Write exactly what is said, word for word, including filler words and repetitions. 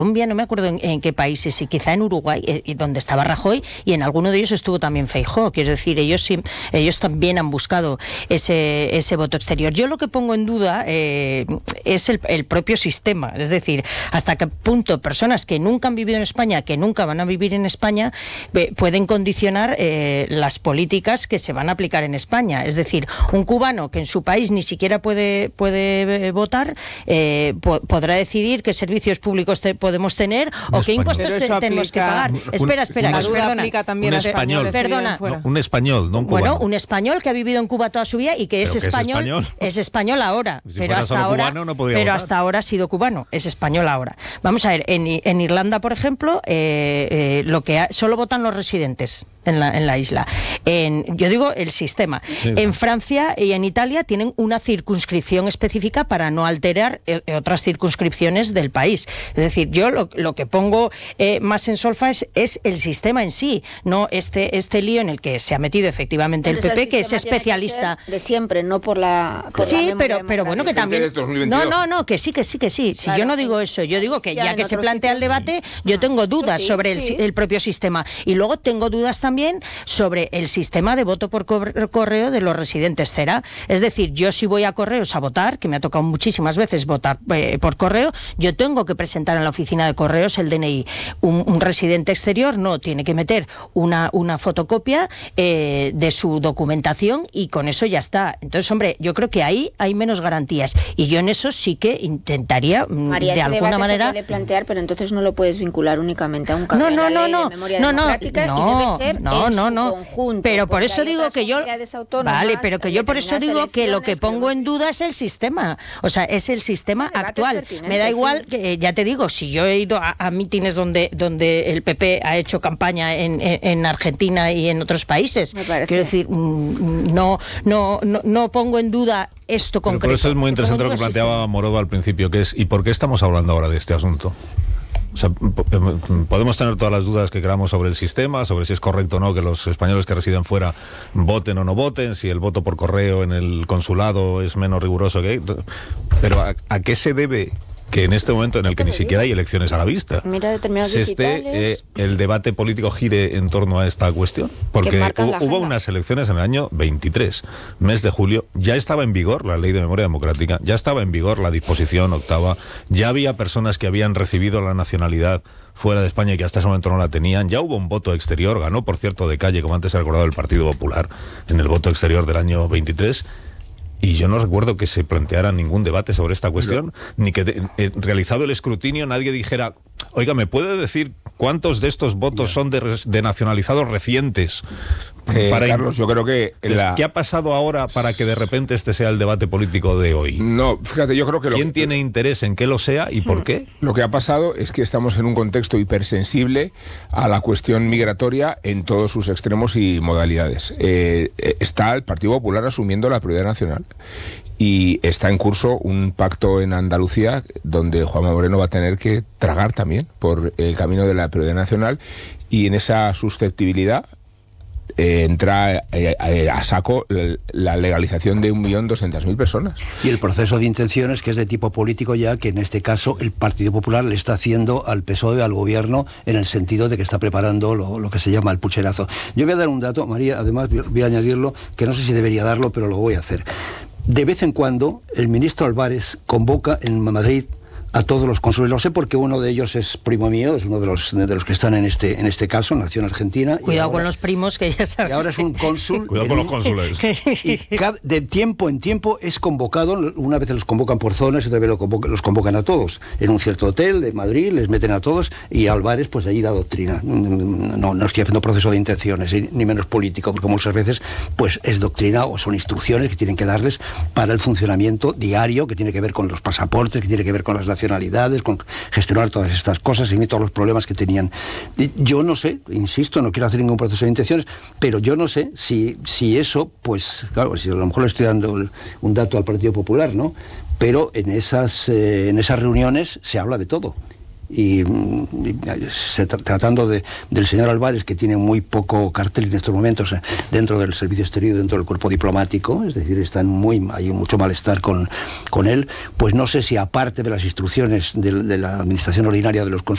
Colombia, no me acuerdo en, en qué países, y quizá en Uruguay, eh, donde estaba Rajoy, y en alguno de ellos estuvo también Feijóo. Quiero decir, ellos sí, ellos también han buscado ese, ese voto exterior. Yo lo que pongo en duda eh, es el, el propio sistema, es decir, hasta qué punto personas que nunca han vivido en España, que nunca van a vivir en España, eh, pueden condicionar eh, las políticas que se van a aplicar en España. Es decir, un cubano que en su país ni siquiera puede, puede eh, votar, eh, po- podrá decidir qué servicios públicos te, podemos tener un o qué impuestos te, aplica, tenemos que pagar. Un, espera, espera, una, que perdona. aplica también un a español. Perdona. No, un español, no un cubano. Bueno, un español que ha vivido en Cuba toda su vida y que es ¿Pero que español, es español? es español ahora, Si pero fuera hasta solo ahora, cubano, no podría pero votar. hasta ahora ha sido cubano, es español ahora. Vamos a ver, en, en Irlanda, por ejemplo, eh, eh, lo que ha, solo votan los residentes en la, en la isla. En, yo digo el sistema. Sí. En Francia y en Italia tienen una circunscripción específica para no alterar eh, otras circunscripciones del país. Es decir, yo lo, lo que pongo eh, más en solfa es, es el sistema en sí, no este, este lío en el que se ha metido efectivamente Pero el P P, ese que es sistema tiene especialista. que ser de siempre, no por la por la Sí, memoria pero, pero bueno, que también... Desde dos mil No, veintidós. no, no, que sí, que sí, que sí. Si Claro, yo no que- digo eso, yo digo que ya ya en que se otros plantea el sitios, debate, yo tengo dudas sí, sobre el, sí. si- el propio sistema. Y luego tengo dudas también sobre el sistema de voto por cor- correo de los residentes CERA. Es decir, yo si voy a correos a votar, que me ha tocado muchísimas veces votar eh, por correo, yo tengo que presentar en la oficina de correos el D N I. Un, un residente exterior no, tiene que meter una, una fotocopia eh, de su documentación y con eso ya está. Entonces, hombre, yo creo que ahí hay menos garantías y yo en eso sí que intentaría mm, María, de ese alguna debate manera... se puede plantear, pero entonces no lo puedes vincular únicamente a un cambio No, no, de la no, ley no, de memoria no, no, democrática no, y debe ser no, en no, su no. conjunto, Pero por porque eso hay digo otras que yo, comunidades autónomas, vale, pero que hay yo por eso determinadas digo que lo que elecciones que pongo lo- en duda es el sistema, o sea, es el sistema Debates actual. pertinentes, Me da igual, sí. que, eh, ya te digo, si yo he ido a, a mítines donde donde el P P ha hecho campaña en, en, en Argentina y en otros países, Me parece. quiero decir, mm, no, no, no, no pongo en duda esto Pero concreto. por eso es muy Yo pongo en interesante lo duda que el planteaba sistema. Morodo al principio, que es ¿y por qué estamos hablando ahora de este asunto? O sea, po- podemos tener todas las dudas que queramos sobre el sistema, sobre si es correcto o no que los españoles que residen fuera voten o no voten, si el voto por correo en el consulado es menos riguroso que... Pero ¿a, a qué se debe que en este momento en el que ni siquiera hay elecciones a la vista Mira determinados se esté eh, digitales. el debate político gire en torno a esta cuestión? Porque marcan hu- la hubo agenda. unas elecciones en el año veintitrés, mes de julio, ya estaba en vigor la ley de memoria democrática, ya estaba en vigor la disposición octava, ya había personas que habían recibido la nacionalidad fuera de España y que hasta ese momento no la tenían, ya hubo un voto exterior, ganó por cierto de calle, como antes ha recordado el Partido Popular, en el voto exterior del año veintitrés. Y yo no recuerdo que se planteara ningún debate sobre esta cuestión, ni que de- eh, realizado el escrutinio nadie dijera, oiga, ¿me puede decir cuántos de estos votos son de, res- de nacionalizados recientes? Eh, Para in- Carlos, yo creo que la... ¿Qué ha pasado ahora para que de repente este sea el debate político de hoy? No, fíjate, yo creo que lo ¿Quién que... tiene interés en que lo sea y por qué? Lo que ha pasado es que estamos en un contexto hipersensible a la cuestión migratoria en todos sus extremos y modalidades. Eh, eh, está el Partido Popular asumiendo la prioridad nacional y está en curso un pacto en Andalucía donde Juanma Moreno va a tener que tragar también por el camino de la prioridad nacional y en esa susceptibilidad eh, entra eh, eh, a saco la, la legalización de un millón doscientas mil personas. Y el proceso de intenciones, que es de tipo político ya, que en este caso el Partido Popular le está haciendo al P S O E, al gobierno, en el sentido de que está preparando lo, lo que se llama el pucherazo. Yo voy a dar un dato, María, además voy a añadirlo, que no sé si debería darlo, pero lo voy a hacer. De vez en cuando, el ministro Álvarez convoca en Madrid a todos los cónsules. Lo sé porque uno de ellos es primo mío, es uno de los, de los que están en este, en este caso, nació en Argentina. Cuidado ahora, con los primos, que ya sabes. Y ahora es un cónsul. Cuidado con los cónsules. Y cada, de tiempo en tiempo es convocado, una vez los convocan por zonas y otra vez lo convoca, los convocan a todos. En un cierto hotel de Madrid les meten a todos y Álvarez pues allí da doctrina. No, no estoy haciendo proceso de intenciones, ni menos político, porque muchas veces pues es doctrina o son instrucciones que tienen que darles para el funcionamiento diario, que tiene que ver con los pasaportes, que tiene que ver con las nacionalidades, con gestionar todas estas cosas y todos los problemas que tenían. Yo no sé, insisto, no quiero hacer ningún proceso de intenciones, pero yo no sé si, si eso, pues claro, si a lo mejor le estoy dando un dato al Partido Popular, ¿no? Pero en esas, eh, en esas reuniones se habla de todo. Y, y se, tratando de, del señor Álvarez, que tiene muy poco cartel en estos momentos eh, dentro del servicio exterior, dentro del cuerpo diplomático, es decir, están muy, hay mucho malestar con, con él, pues no sé si aparte de las instrucciones de, de la administración ordinaria de los consulados,